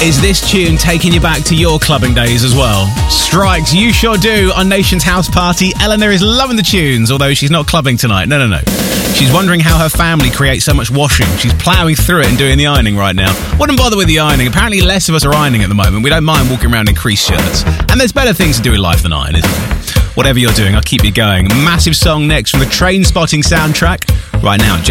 Is this tune taking you back to your clubbing days as well? Strikes, you sure do, on Nation's House Party. Eleanor is loving the tunes, although she's not clubbing tonight. No. She's wondering how her family creates so much washing. She's ploughing through it and doing the ironing right now. Wouldn't bother with the ironing. Apparently less of us are ironing at the moment. We don't mind walking around in creased shirts. And there's better things to do in life than iron, isn't there? Whatever you're doing, I'll keep you going. Massive song next from the Trainspotting soundtrack. Right now,